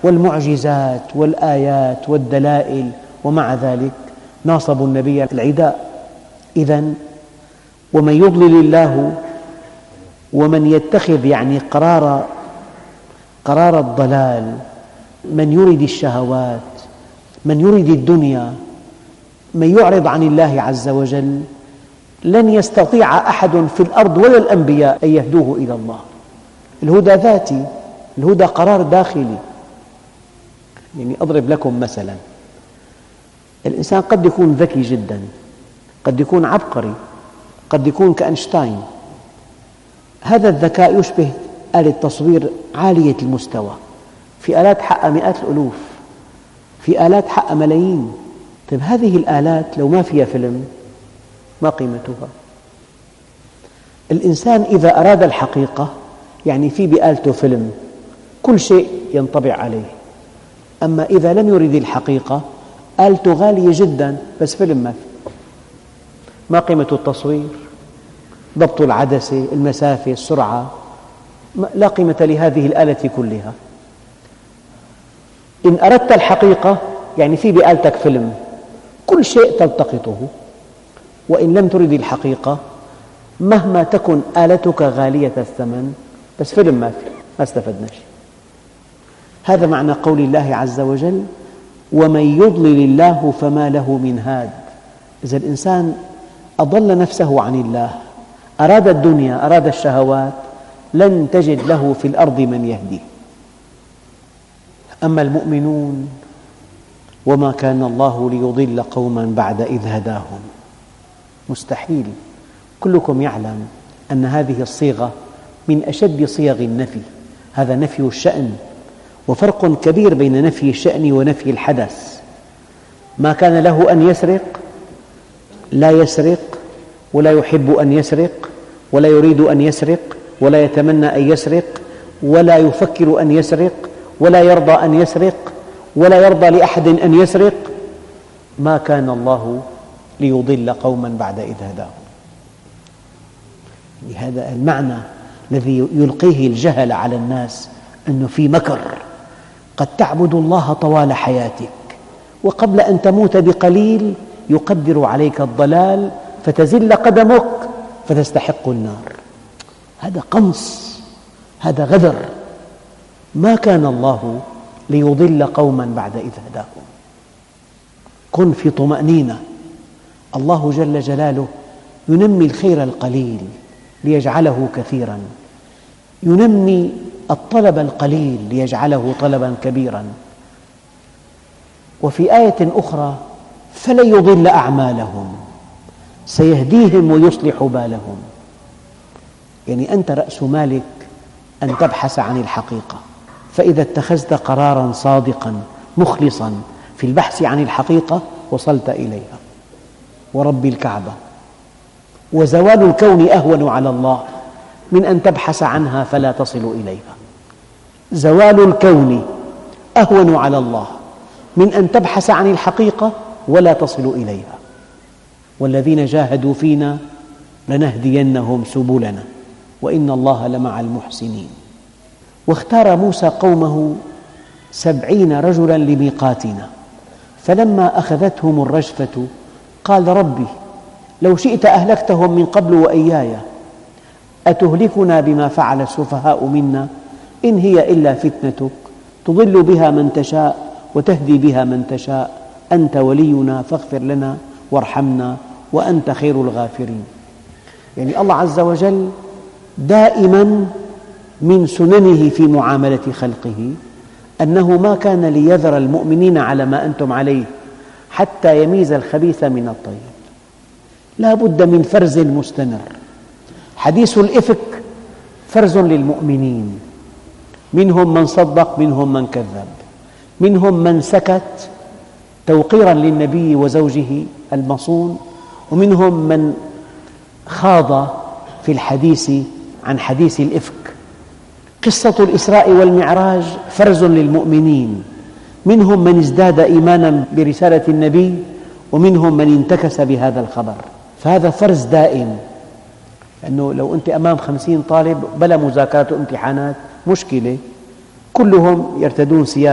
والمعجزات والآيات والدلائل، ومع ذلك ناصبوا النبي العداء. إذن ومن يضلل الله، ومن يتخذ قرار الضلال، من يريد الشهوات، من يريد الدنيا، من يعرض عن الله عز وجل، لن يستطيع أحد في الأرض ولا الأنبياء أن يهدوه إلى الله. الهدى ذاتي، الهدى قرار داخلي. يعني أضرب لكم مثلا، الإنسان قد يكون ذكي جدا، قد يكون عبقري، قد يكون كأينشتاين. هذا الذكاء يشبه آلة تصوير عالية المستوى، في آلات حقها مئات الألوف، في آلات حقها ملايين. طيب هذه الآلات لو ما فيها فيلم ما قيمتها؟ الإنسان إذا أراد الحقيقة يعني في بآلته فيلم، كل شيء ينطبع عليه. أما إذا لم يرد الحقيقة آلته غالية جدا بس فيلم ما في. ما قيمة التصوير؟ ضبط العدسة، المسافة، السرعة، لا قيمة لهذه الآلة كلها. إن أردت الحقيقة يعني في بآلتك فيلم، كل شيء تلتقطه. وإن لم ترد الحقيقة مهما تكن آلتك غالية الثمن بس فيلم ما في، ما استفدنا شيء. هذا معنى قول الله عز وجل: ومن يضلل الله فما له من هاد. إذا الإنسان أضل نفسه عن الله، أراد الدنيا، أراد الشهوات، لن تجد له في الأرض من يهديه. أما المؤمنون: وما كان الله ليضل قوما بعد إذ هداهم. مستحيل. كلكم يعلم أن هذه الصيغة من أشد صيغ النفي، هذا نفي الشأن، وفرق كبير بين نفي الشأن ونفي الحدث. ما كان له أن يسرق، لا يسرق، ولا يحب أن يسرق، ولا يريد أن يسرق، ولا يتمنى أن يسرق، ولا يفكر أن يسرق، ولا يرضى أن يسرق، ولا يرضى لأحد أن يسرق. ما كان الله ليضل قوما بعد إذ هداهم. هذا المعنى الذي يلقيه الجهل على الناس، أنه في مكر. قد تعبد الله طوال حياتك وقبل أن تموت بقليل يقدر عليك الضلال فتزل قدمك فتستحق النار. هذا قنص، هذا غدر. ما كان الله ليضل قوما بعد إذ هداهم. كن في طمأنينة. الله جل جلاله ينمي الخير القليل ليجعله كثيرا، ينمي الطلب القليل ليجعله طلبا كبيرا. وفي آية أخرى: فلن يضل أعمالهم سيهديهم ويصلح بالهم. يعني أنت رأس مالك أن تبحث عن الحقيقة، فإذا اتخذت قراراً صادقاً مخلصاً في البحث عن الحقيقة وصلت إليها. ورب الكعبة، وزوال الكون أهون على الله من أن تبحث عنها فلا تصل إليها. زوال الكون أهون على الله من أن تبحث عن الحقيقة ولا تصل إليها. والذين جاهدوا فينا لنهدينهم سبلنا وإن الله لمع المحسنين. واختار موسى قومه 70 رجلا لميقاتنا، فلما أخذتهم الرجفة قال: ربي لو شئت أهلكتهم من قبل وإياي، أتهلكنا بما فعل السفهاء منا؟ إن هي إلا فتنتك تضل بها من تشاء وتهدي بها من تشاء، أنت ولينا فاغفر لنا وارحمنا وأنت خير الغافرين. يعني الله عز وجل دائما من سننه في معاملة خلقه أنه ما كان ليذر المؤمنين على ما أنتم عليه حتى يميز الخبيث من الطيب. لا بد من فرز مستمر. حديث الإفك فرز للمؤمنين، منهم من صدق، منهم من كذب، منهم من سكت توقيراً للنبي وزوجه المصون، ومنهم من خاض في الحديث عن حديث الإفك. قصة الإسراء والمعراج فرز للمؤمنين، منهم من ازداد إيماناً برسالة النبي، ومنهم من انتكس بهذا الخبر. فهذا فرز دائم، لأنه لو أنت أمام 50 طالب بلا مذاكرات وامتحانات مشكلة، كلهم يرتدون ثياب